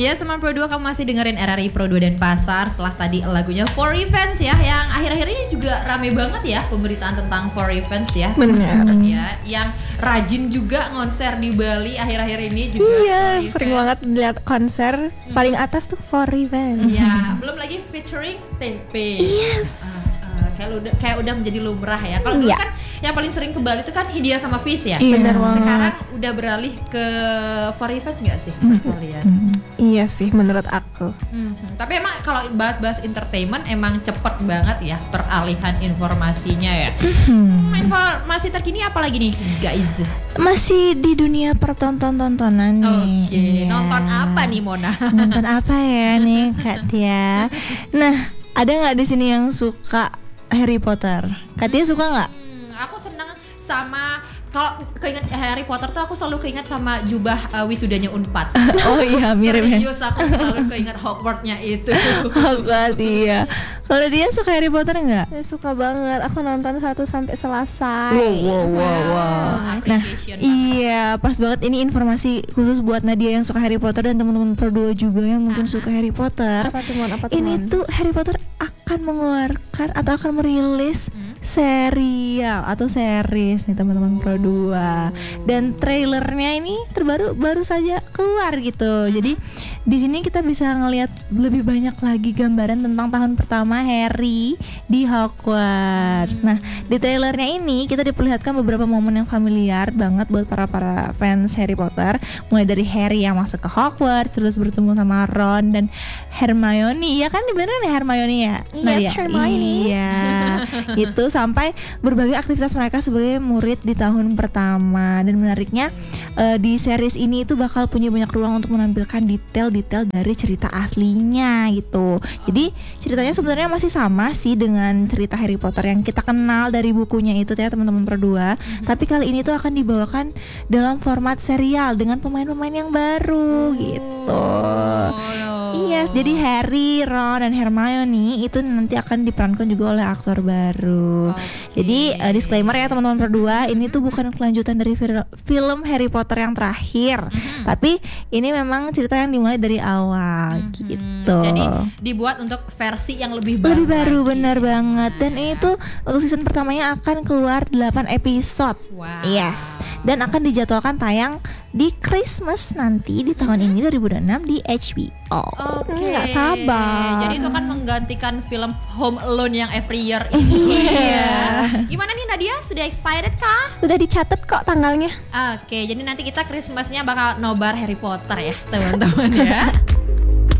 Ya, teman Pro 2, kamu masih dengerin RRI Pro 2 dan Pasar. Setelah tadi lagunya For Revenge ya, yang akhir-akhir ini juga rame banget ya pemberitaan tentang For Revenge ya. Benar. Ya, yang rajin juga konser di Bali akhir-akhir ini juga. Iya, sering banget lihat konser paling atas tuh For Revenge. Ya, belum lagi featuring TP. Yes. Kayak udah menjadi lumrah ya. Kalau dulu kan yang paling sering ke Bali itu kan Hindia sama Fish ya. Iya. Benar banget. Sekarang udah beralih ke For Revenge nggak sih kalian? Iya sih menurut aku. Tapi emang kalau bahas-bahas entertainment emang cepet banget ya peralihan informasinya ya. Informasi terkini apa lagi nih guys? Masih di dunia pertonton-tontonan nih. Oke, nonton apa nih Mona? Nonton apa ya nih Kak Tia? Nah, ada nggak di sini yang suka Harry Potter? Kak Tia suka nggak? Aku seneng sama, kalau keinget Harry Potter tuh aku selalu keinget sama jubah wisudanya Unpad. Oh iya, mirip ya. Serius, aku selalu keinget Hogwarts-nya itu. Hogwarts, iya. Kalau dia suka Harry Potter nggak? Ya, suka banget. Aku nonton 1 sampai selesai. Wow. Nah, Appreciation iya, pas banget ini informasi khusus buat Nadia yang suka Harry Potter dan teman-teman Pro 2 juga yang mungkin suka Harry Potter. Apa tuh, Mon? Ini tuh Harry Potter akan mengeluarkan atau akan merilis serial atau series nih teman-teman Pro 2. Dan trailernya ini baru saja keluar gitu. Jadi di sini kita bisa ngelihat lebih banyak lagi gambaran tentang tahun pertama Harry di Hogwarts. Nah, di trailernya ini kita diperlihatkan beberapa momen yang familiar banget buat para fans Harry Potter. Mulai dari Harry yang masuk ke Hogwarts, terus bertemu sama Ron dan Hermione. Iya kan, beneran ya Hermione ya? Yes, Hermione. Iya. Itu sampai berbagai aktivitas mereka sebagai murid di tahun pertama. Dan menariknya di series ini itu bakal punya banyak ruang untuk menampilkan detail dari cerita aslinya gitu. Jadi ceritanya sebenarnya masih sama sih dengan cerita Harry Potter yang kita kenal dari bukunya itu ya teman-teman Pro 2. Tapi kali ini tuh akan dibawakan dalam format serial dengan pemain-pemain yang baru gitu. Iya, jadi Harry, Ron, dan Hermione itu nanti akan diperankan juga oleh aktor baru. Jadi disclaimer ya teman-teman Pro 2, ini tuh bukan kelanjutan dari film Harry Potter yang terakhir, tapi ini memang cerita yang dimulai dari awal gitu. Jadi dibuat untuk versi yang lebih baru. Lebih baru, lagi. benar banget. Dan ini tuh untuk season pertamanya akan keluar 8 episode. Wow. Yes. Dan akan dijadwalkan tayang di Christmas nanti di tahun ini 2026 di HBO. Oke. Nggak sabar. Jadi itu akan menggantikan film Home Alone yang every year ini. Iya. Gimana nih Nadia? Sudah excited kah? Udah dicatat kok tanggalnya. Oke, jadi nanti kita Christmasnya bakal nobar Harry Potter ya teman-teman ya.